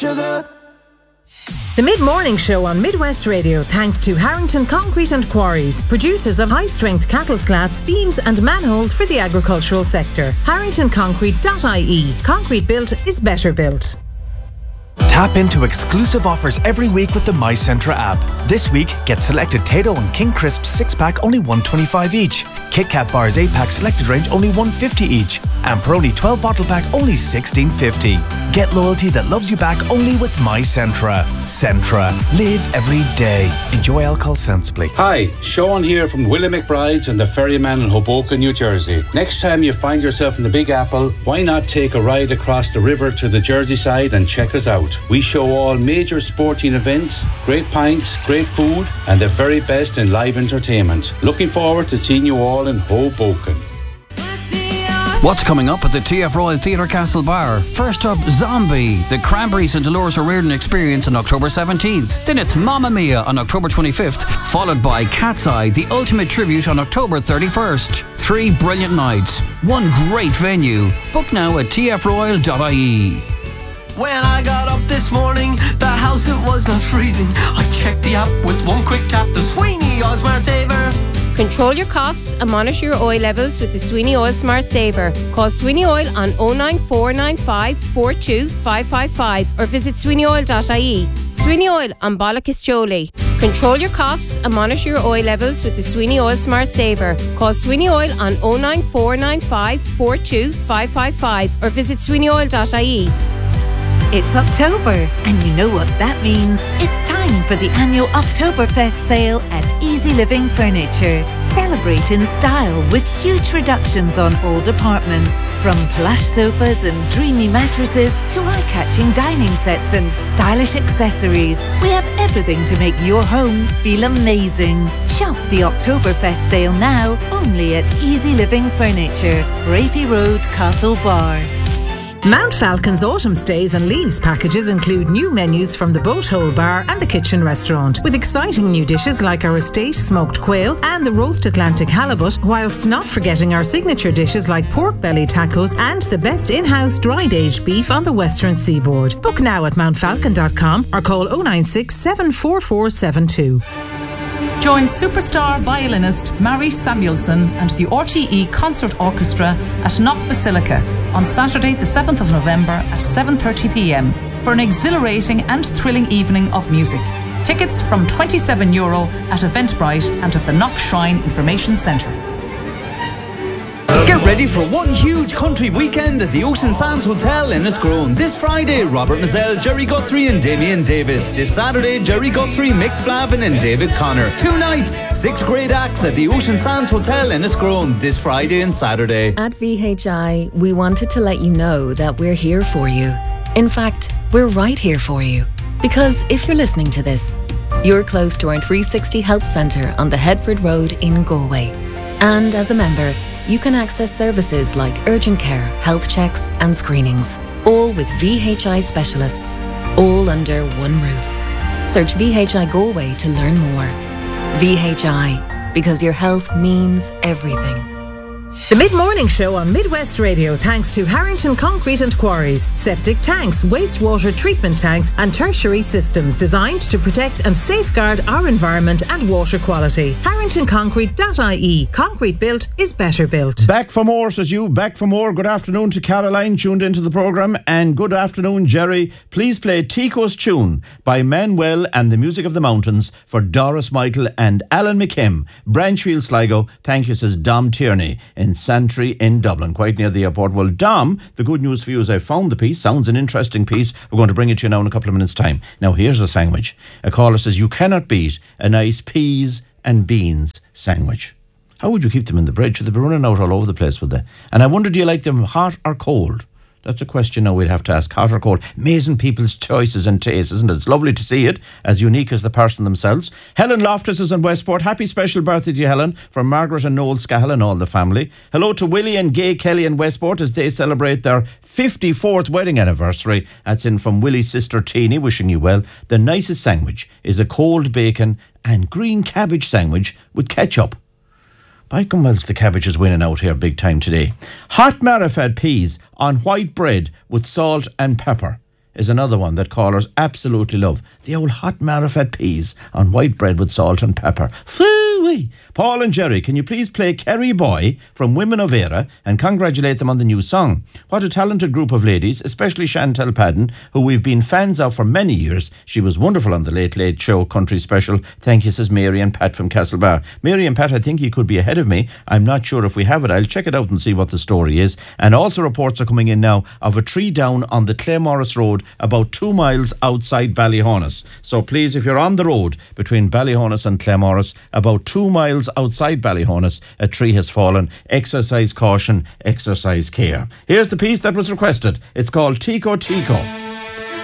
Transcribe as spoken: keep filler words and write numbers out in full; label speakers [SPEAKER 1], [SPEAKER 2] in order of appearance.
[SPEAKER 1] Sugar.
[SPEAKER 2] The Mid-Morning Show on Midwest Radio thanks to Harrington Concrete and Quarries, producers of high-strength cattle slats, beams and manholes for the agricultural sector. harrington concrete dot I E. Concrete built is better built.
[SPEAKER 3] Tap into exclusive offers every week with the MyCentra app. This week, get selected Tayto and King Crisp six pack only one twenty-five each. Kit Kat bars eight pack selected range only one fifty each. And Peroni twelve bottle pack only sixteen fifty. Get loyalty that loves you back only with MyCentra. Centra. Live every day. Enjoy alcohol sensibly.
[SPEAKER 4] Hi, Sean here from Willie McBride's and the Ferryman in Hoboken, New Jersey. Next time you find yourself in the Big Apple, why not take a ride across the river to the Jersey side and check us out? We show all major sporting events, great pints, great food, and the very best in live entertainment. Looking forward to seeing you all in Hoboken.
[SPEAKER 5] What's coming up at the T F Royal Theatre Castlebar? First up, Zombie, the Cranberries and Dolores O'Riordan Experience on October seventeenth. Then it's Mamma Mia on October twenty-fifth, followed by Cat's Eye, the ultimate tribute on October thirty-first. Three brilliant nights, one great venue. Book now at t f royal dot I E.
[SPEAKER 1] When I got up this morning, the house it was not freezing. I checked the app with one quick tap, the Sweeney Oil Smart Saver.
[SPEAKER 6] Control your costs and monitor your oil levels with the Sweeney Oil Smart Saver. Call Sweeney Oil on oh nine four nine five four two five five five or visit sweeney oil dot I E. Sweeney Oil on Ballacastoli. Control your costs and monitor your oil levels with the Sweeney Oil Smart Saver. Call Sweeney Oil on oh nine four nine five four two five five five or visit sweeney oil dot I E.
[SPEAKER 7] It's October, and you know what that means. It's time for the annual Oktoberfest sale at Easy Living Furniture. Celebrate in style with huge reductions on all departments. From plush sofas and dreamy mattresses to eye-catching dining sets and stylish accessories. We have everything to make your home feel amazing. Shop the Oktoberfest sale now, only at Easy Living Furniture, Rafi Road, Castlebar.
[SPEAKER 2] Mount Falcon's autumn stays and leaves packages include new menus from the Boat Hole Bar and the Kitchen Restaurant, with exciting new dishes like our estate smoked quail and the roast Atlantic halibut, whilst not forgetting our signature dishes like pork belly tacos and the best in-house dried aged beef on the western seaboard. Book now at mount falcon dot com or call oh nine six seven four four seven two.
[SPEAKER 8] Join superstar violinist Mary Samuelson and the R T E Concert Orchestra at Knock Basilica on Saturday the seventh of November at seven thirty p m for an exhilarating and thrilling evening of music. Tickets from twenty-seven euro at Eventbrite and at the Knock Shrine Information Centre.
[SPEAKER 9] Get ready for one huge country weekend at the Ocean Sands Hotel in Enniscrone. This Friday, Robert Mazzell, Jerry Guthrie and Damien Davis. This Saturday, Jerry Guthrie, Mick Flavin and David Connor. Two nights, six great acts at the Ocean Sands Hotel in Enniscrone this Friday and Saturday.
[SPEAKER 10] At V H I, we wanted to let you know that we're here for you. In fact, we're right here for you. Because if you're listening to this, you're close to our three sixty Health Centre on the Headford Road in Galway. And as a member, you can access services like urgent care, health checks and screenings, all with V H I specialists, all under one roof. Search V H I Galway to learn more. V H I, because your health means everything.
[SPEAKER 2] The Mid-Morning Show on Midwest Radio thanks to Harrington Concrete and Quarries, septic tanks, wastewater treatment tanks and tertiary systems designed to protect and safeguard our environment and water quality. harrington concrete dot I E. Concrete built is better built.
[SPEAKER 11] Back for more, says you. Back for more. Good afternoon to Caroline, tuned into the programme. And good afternoon, Jerry. Please play Tico's Tune by Manuel and the Music of the Mountains for Doris Michael and Alan McKim. Branchfield, Sligo. Thank you, says Dom Tierney in Santry in Dublin, quite near the airport. Well, Dom, the good news for you is I found the piece. Sounds an interesting piece. We're going to bring it to you now in a couple of minutes' time. Now, here's a sandwich. A caller says, you cannot beat a nice peas and beans sandwich. How would you keep them in the bread? Should they be running out all over the place with they? And I wonder, do you like them hot or cold? That's a question now we'd have to ask. Hot or cold? Amazing people's choices and tastes, isn't it? It's lovely to see it, as unique as the person themselves. Helen Loftus is in Westport. Happy special birthday to you, Helen, from Margaret and Noel Scahill and all the family. Hello to Willie and Gay Kelly in Westport as they celebrate their fifty-fourth wedding anniversary. That's in from Willie's sister Teeny, wishing you well. The nicest sandwich is a cold bacon and green cabbage sandwich with ketchup. By come wells, the cabbage is winning out here big time today. Hot marifed peas on white bread with salt and pepper. is another one that callers absolutely love. The old hot marifet peas on white bread with salt and pepper. Phooey! Paul and Jerry, can you please play Kerry Boy from Women of Era and congratulate them on the new song? What a talented group of ladies, especially Chantal Padden, who we've been fans of for many years. She was wonderful on the Late Late Show Country Special. Thank you, says Mary and Pat from Castlebar. Mary and Pat, I think you could be ahead of me. I'm not sure if we have it. I'll check it out and see what the story is. And also reports are coming in now of a tree down on the Claremorris Road about two miles outside Ballyhonus. So please, if you're on the road between Ballyhonus and Claremorris, about two miles outside Ballyhonus, a tree has fallen. Exercise caution, exercise care. Here's the piece that was requested. It's called Tico Tico.